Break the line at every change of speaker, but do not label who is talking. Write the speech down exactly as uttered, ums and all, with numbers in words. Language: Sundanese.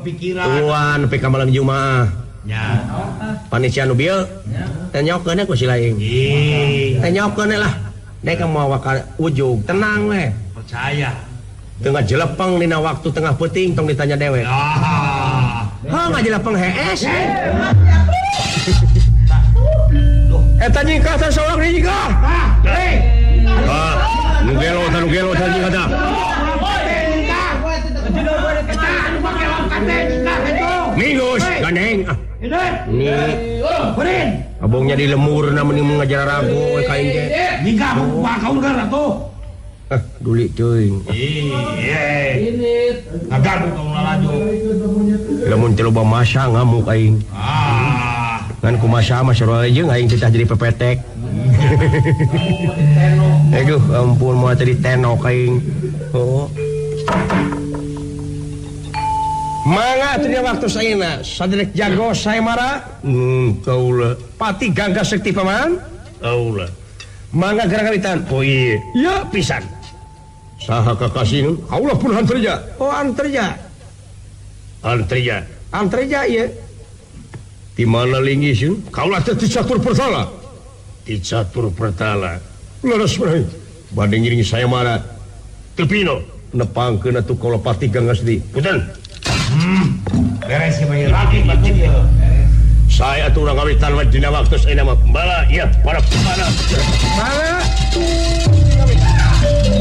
pikiran P K malam Jumaah panitia nu bieu tenyokeun ku si lain tenyokeun lah dek mau ujug tenang we percaya tengah jelepeng dina waktu tengah peuting tong ditanya dewek ah ha ngajelepeng hees eta nyingkah teh soalna nyingkah heh ah nu gelo tah nu gelo tah nyingkah tah Minggus gandeng ini abongnya di lemur namun mengajar ragu kain ge nikah bakau gara tuh ah duli teuing iya ngagar tong lalajo lamun teu loba masa ngamuk aing ah ngan kumaha mah sarua jeung aing teh jadi pepetek aduh ampun moal tadi tenok aing oh mangga tina waktu sayeuna saderek jago saemara hmm kaula pati gangga sekti paman kaula mangga garangalitan oh iya ya pisan saha kakasih kaula pun antarja oh antarja antarja antarja ieu di mana linggiseun kaula teh di catur pertala di catur pertala leres bae bade ngiring saemara teu pino nepangkeun atuh kaula pati gangga sekti punten Hmm, beres ya banyak lagi batin ya. Saya tuh orang kawitan dina waktu saya nama bala ya para pemana. Bala.